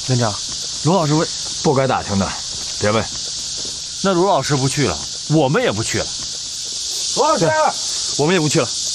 院长，卢老师问， 不该打听的，别问。 那卢老师不去了，我们也不去了。 卢老师， 我们也不去了。